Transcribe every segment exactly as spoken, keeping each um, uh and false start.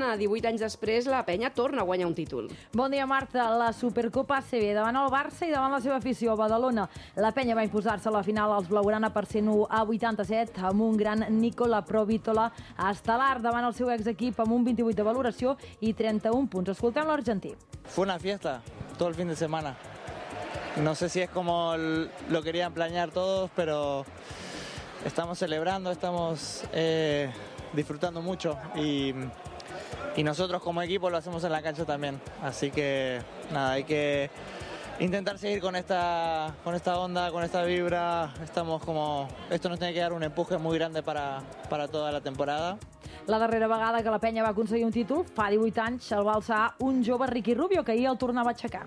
Blaugrana. divuit anys després, la penya torna a guanyar un títol. Bon dia, Marta. La Supercopa A C B davant el Barça i davant la seva afició a Badalona. La penya va imposar-se a la final als Blaugrana per cent u a vuitanta-set amb un gran Nicola Provítola estel·lar davant el seu exequip amb un vint-i-vuit de valoració i trenta-un punts. Escoltem l'argentí. Fue una fiesta todo el fin de semana. No sé si es como lo querían planear todos, pero estamos celebrando, estamos eh, disfrutando mucho y, y nosotros como equipo lo hacemos en la cancha también. Así que nada, hay que intentar seguir con esta, con esta onda, con esta vibra. Estamos como, esto nos tiene que dar un empuje muy grande para, para toda la temporada. La darrera vegada que la penya va aconseguir un títol, fa divuit anys, el va alçar un jove Ricky Rubio, que ahir el tornava a aixecar.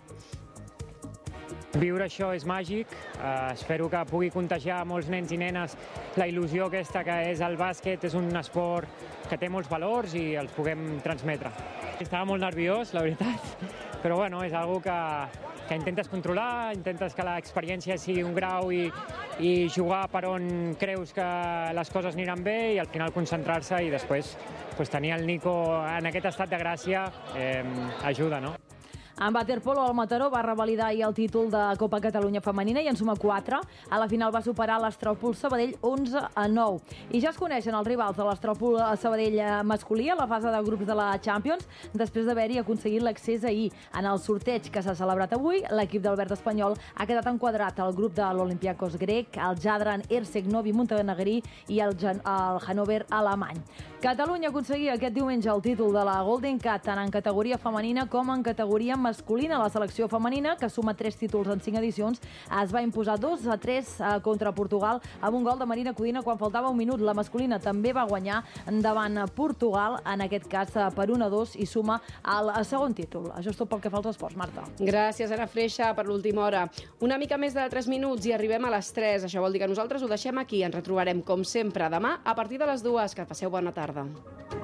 Viure això és màgic, uh, espero que pugui contagiar a molts nens i nenes la il·lusió aquesta que és el bàsquet, és un esport que té molts valors i els puguem transmetre. Estava molt nerviós, la veritat, però bueno, és una cosa que, que intentes controlar, intentes que l'experiència sigui un grau i, i jugar per on creus que les coses aniran bé i al final concentrar-se i després pues, tenir el Nico en aquest estat de gràcia eh, ajuda, no? En waterpolo, el Mataró va revalidar ahir el títol de Copa Catalunya femenina i en suma quatre. A la final va superar l'Estròpol Sabadell onze a nou. I ja es coneixen els rivals de l'Estròpol Sabadell masculí a la fase de grups de la Champions, després d'haver-hi aconseguit l'accés ahir. En el sorteig que s'ha celebrat avui, l'equip d'Albert Espanyol ha quedat enquadrat al grup de l'Olympiakos grec, el Jadran Ersek Novi Montenegrí i el, Jan el Hannover alemany. Catalunya aconseguia aquest diumenge el títol de la Golden Cat tant en categoria femenina com en categoria masculina. La selecció femenina, que suma tres títols en cinc edicions, es va imposar dos a tres contra Portugal amb un gol de Marina Codina quan faltava un minut. La masculina també va guanyar davant Portugal, en aquest cas per un a dos, i suma el segon títol. Això és tot pel que fa als esports, Marta. Gràcies, Ana Freixa, per l'última hora. Una mica més de tres minuts i arribem a les tres. Això vol dir que nosaltres ho deixem aquí. Ens retrobarem, com sempre, demà a partir de les dues. Que passeu bona tarda.